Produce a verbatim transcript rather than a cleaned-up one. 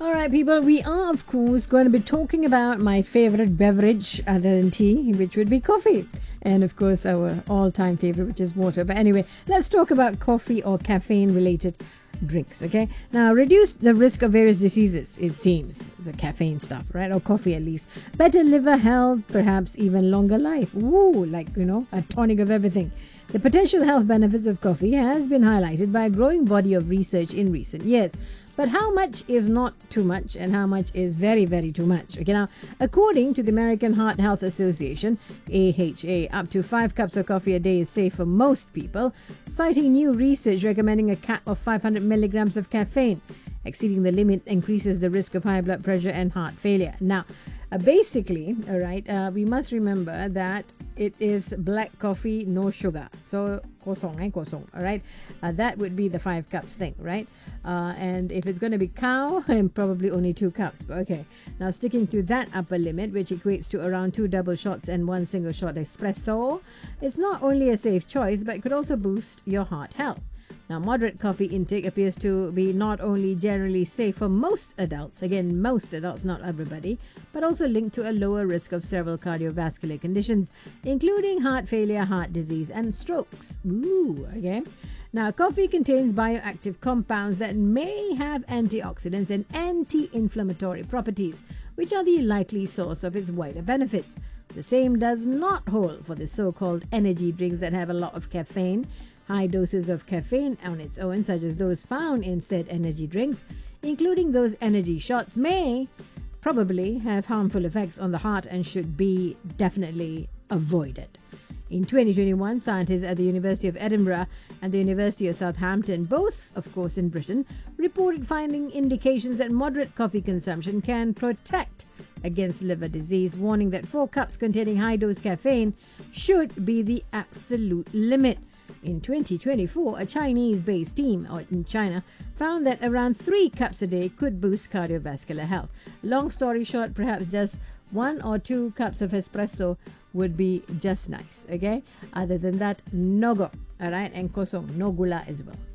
All right, people, we are, of course, going to be talking about my favorite beverage other than tea, which would be coffee. And, of course, our all-time favorite, which is water. But anyway, let's talk about coffee or caffeine-related drinks, okay? Now, reduce the risk of various diseases, it seems, the caffeine stuff, right? Or coffee, at least. Better liver health, perhaps even longer life. Ooh, like, you know, a tonic of everything. The potential health benefits of coffee has been highlighted by a growing body of research in recent years. But how much is not too much and how much is very, very too much? Okay, now, according to the American Heart Health Association, A H A, up to five cups of coffee a day is safe for most people, citing new research recommending a cap of five hundred milligrams of caffeine. Exceeding the limit increases the risk of high blood pressure and heart failure. Now, uh, basically, all right, uh, we must remember that it is black coffee, no sugar. So, kosong, eh, kosong, all right? Uh, that would be the five cups thing, right? Uh, and if it's going to be cow, probably only two cups. But okay, now sticking to that upper limit, which equates to around two double shots and one single shot espresso, it's not only a safe choice, but it could also boost your heart health. Now, moderate coffee intake appears to be not only generally safe for most adults, again, most adults, not everybody, but also linked to a lower risk of several cardiovascular conditions, including heart failure, heart disease, and strokes. Ooh, okay. Now, coffee contains bioactive compounds that may have antioxidants and anti-inflammatory properties, which are the likely source of its wider benefits. The same does not hold for the so-called energy drinks that have a lot of caffeine. High doses of caffeine on its own, such as those found in said energy drinks, including those energy shots, may probably have harmful effects on the heart and should be definitely avoided. In twenty twenty-one, scientists at the University of Edinburgh and the University of Southampton, both, of course, in Britain, reported finding indications that moderate coffee consumption can protect against liver disease, warning that four cups containing high-dose caffeine should be the absolute limit. In twenty twenty-four, a Chinese-based team in China found that around three cups a day could boost cardiovascular health. Long story short, perhaps just one or two cups of espresso would be just nice, okay? Other than that, no go, all right? And kosong, no gula as well.